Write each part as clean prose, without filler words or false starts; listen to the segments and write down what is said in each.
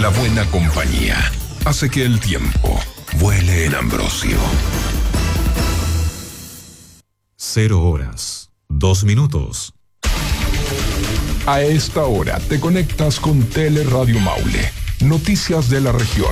La buena compañía hace que el tiempo vuele en Ambrosio. 0:02. A esta hora te conectas con Teleradio Maule. Noticias de la región.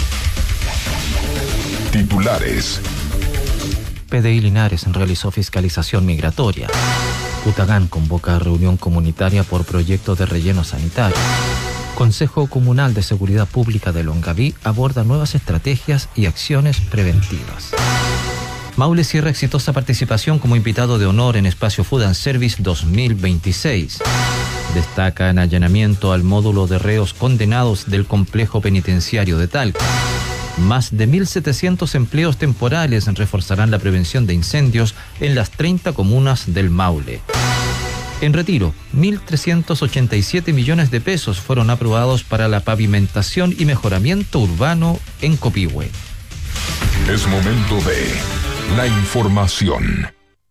Titulares. PDI Linares realizó fiscalización migratoria. Putagán convoca reunión comunitaria por proyecto de relleno sanitario. Consejo Comunal de Seguridad Pública de Longaví aborda nuevas estrategias y acciones preventivas. Maule cierra exitosa participación como invitado de honor en Espacio Food and Service 2026. Destacan allanamiento al módulo de reos condenados del complejo penitenciario de Talca. Más de 1.700 empleos temporales reforzarán la prevención de incendios en las 30 comunas del Maule. En Retiro, 1.387 millones de pesos fueron aprobados para la pavimentación y mejoramiento urbano en Copihue. Es momento de la información.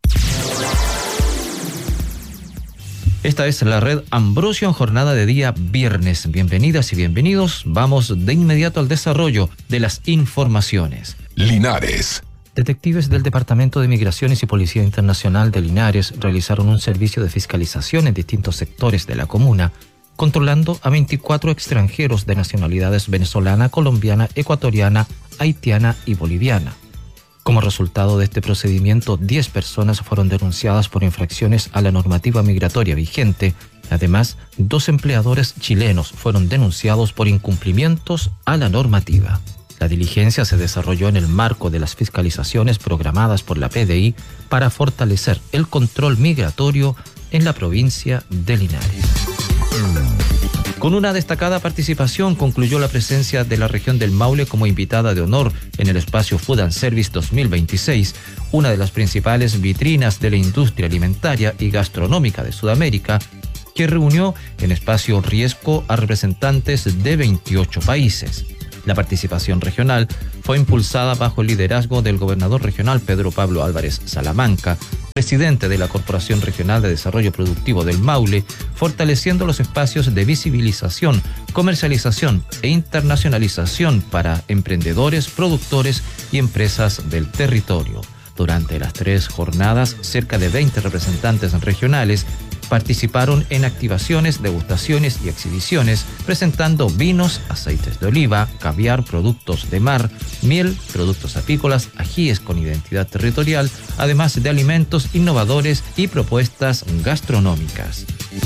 Esta es la red Ambrosio en jornada de día viernes. Bienvenidas y bienvenidos. Vamos de inmediato al desarrollo de las informaciones. Linares. Detectives del Departamento de Migraciones y Policía Internacional de Linares realizaron un servicio de fiscalización en distintos sectores de la comuna, controlando a 24 extranjeros de nacionalidades venezolana, colombiana, ecuatoriana, haitiana y boliviana. Como resultado de este procedimiento, 10 personas fueron denunciadas por infracciones a la normativa migratoria vigente. Además, 2 empleadores chilenos fueron denunciados por incumplimientos a la normativa. La diligencia se desarrolló en el marco de las fiscalizaciones programadas por la PDI para fortalecer el control migratorio en la provincia de Linares. Con una destacada participación concluyó la presencia de la región del Maule como invitada de honor en el Espacio Food and Service 2026, una de las principales vitrinas de la industria alimentaria y gastronómica de Sudamérica, que reunió en Espacio Riesco a representantes de 28 países. La participación regional fue impulsada bajo el liderazgo del gobernador regional Pedro Pablo Álvarez Salamanca, presidente de la Corporación Regional de Desarrollo Productivo del Maule, fortaleciendo los espacios de visibilización, comercialización e internacionalización para emprendedores, productores y empresas del territorio. Durante las 3 jornadas, cerca de 20 representantes regionales participaron en activaciones, degustaciones y exhibiciones, presentando vinos, aceites de oliva, caviar, productos de mar, miel, productos apícolas, ajíes con identidad territorial, además de alimentos innovadores y propuestas gastronómicas.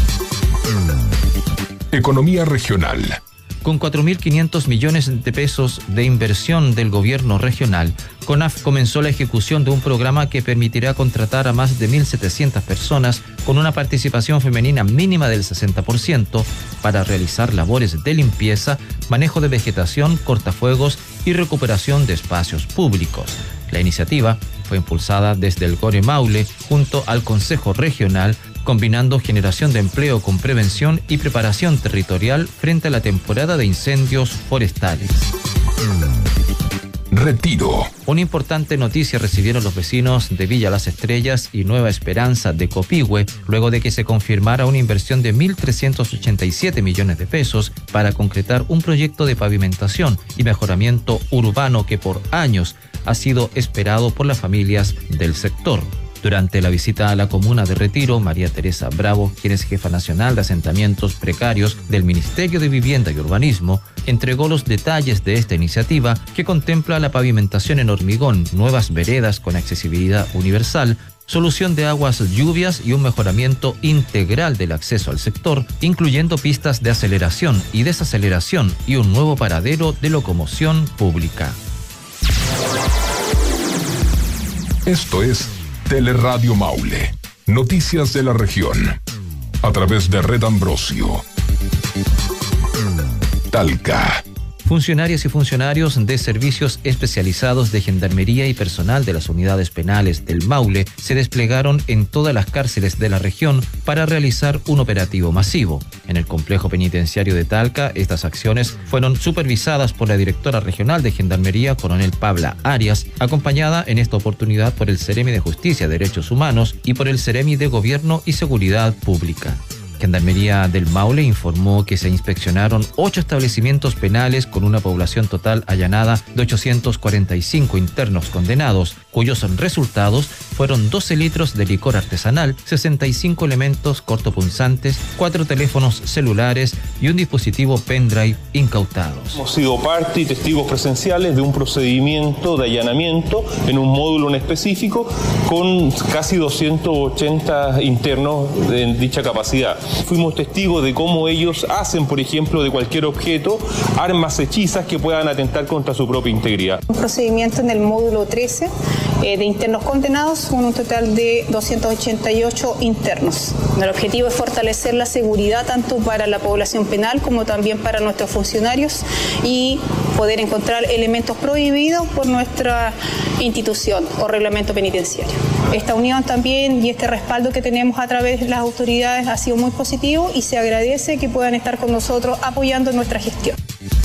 Economía regional. Con 4.500 millones de pesos de inversión del gobierno regional, CONAF comenzó la ejecución de un programa que permitirá contratar a más de 1.700 personas con una participación femenina mínima del 60% para realizar labores de limpieza, manejo de vegetación, cortafuegos y recuperación de espacios públicos. La iniciativa fue impulsada desde el GORE Maule junto al Consejo Regional, combinando generación de empleo con prevención y preparación territorial frente a la temporada de incendios forestales. Retiro. Una importante noticia recibieron los vecinos de Villa Las Estrellas y Nueva Esperanza de Copihue, luego de que se confirmara una inversión de 1.387 millones de pesos para concretar un proyecto de pavimentación y mejoramiento urbano que por años ha sido esperado por las familias del sector. Durante la visita a la comuna de Retiro, María Teresa Bravo, quien es jefa nacional de asentamientos precarios del Ministerio de Vivienda y Urbanismo, entregó los detalles de esta iniciativa que contempla la pavimentación en hormigón, nuevas veredas con accesibilidad universal, solución de aguas lluvias y un mejoramiento integral del acceso al sector, incluyendo pistas de aceleración y desaceleración y un nuevo paradero de locomoción pública. Esto es Teleradio Maule. Noticias de la región. A través de Red Ambrosio. Talca. Funcionarias y funcionarios de servicios especializados de gendarmería y personal de las unidades penales del Maule se desplegaron en todas las cárceles de la región para realizar un operativo masivo. En el complejo penitenciario de Talca, estas acciones fueron supervisadas por la directora regional de Gendarmería, coronel Pabla Arias, acompañada en esta oportunidad por el Seremi de Justicia y Derechos Humanos y por el Seremi de Gobierno y Seguridad Pública. Gendarmería del Maule informó que se inspeccionaron 8 establecimientos penales con una población total allanada de 845 internos condenados, cuyos resultados fueron 12 litros de licor artesanal, 65 elementos cortopunzantes, 4 teléfonos celulares y un dispositivo pendrive incautados. Hemos sido parte y testigos presenciales de un procedimiento de allanamiento en un módulo en específico con casi 280 internos en dicha capacidad. Fuimos testigos de cómo ellos hacen, por ejemplo, de cualquier objeto, armas hechizas que puedan atentar contra su propia integridad. Un procedimiento en el módulo 13 de internos condenados, con un total de 288 internos. El objetivo es fortalecer la seguridad tanto para la población penal como también para nuestros funcionarios y poder encontrar elementos prohibidos por nuestra institución o reglamento penitenciario. Esta unión también y este respaldo que tenemos a través de las autoridades ha sido muy positivo y se agradece que puedan estar con nosotros apoyando nuestra gestión.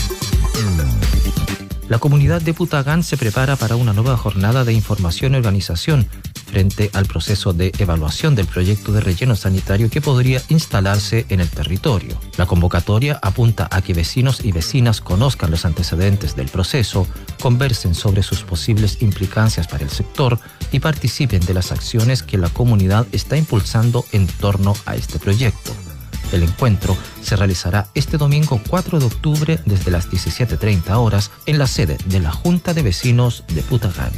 La comunidad de Putagán se prepara para una nueva jornada de información y organización frente al proceso de evaluación del proyecto de relleno sanitario que podría instalarse en el territorio. La convocatoria apunta a que vecinos y vecinas conozcan los antecedentes del proceso, conversen sobre sus posibles implicancias para el sector y participen de las acciones que la comunidad está impulsando en torno a este proyecto. El encuentro se realizará este domingo 4 de octubre desde las 17:30 horas en la sede de la Junta de Vecinos de Putagán.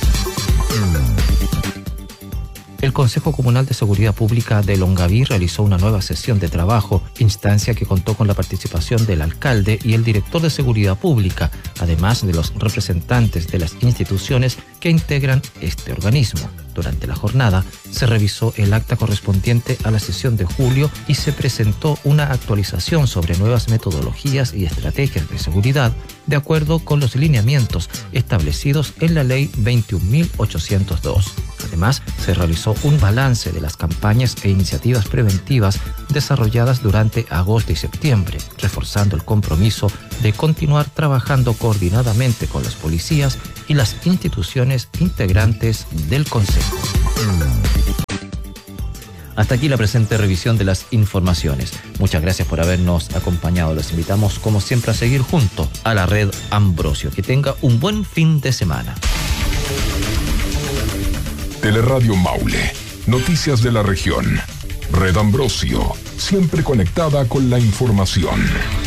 El Consejo Comunal de Seguridad Pública de Longaví realizó una nueva sesión de trabajo, instancia que contó con la participación del alcalde y el director de Seguridad Pública, además de los representantes de las instituciones que integran este organismo. Durante la jornada se revisó el acta correspondiente a la sesión de julio y se presentó una actualización sobre nuevas metodologías y estrategias de seguridad de acuerdo con los lineamientos establecidos en la Ley 21.802. Además, se realizó un balance de las campañas e iniciativas preventivas desarrolladas durante agosto y septiembre, reforzando el compromiso de continuar trabajando coordinadamente con las policías y las instituciones integrantes del Consejo. Hasta aquí la presente revisión de las informaciones. Muchas gracias por habernos acompañado. Los invitamos, como siempre, a seguir junto a la Red Ambrosio. Que tenga un buen fin de semana. Teleradio Maule. Noticias de la región. Red Ambrosio. Siempre conectada con la información.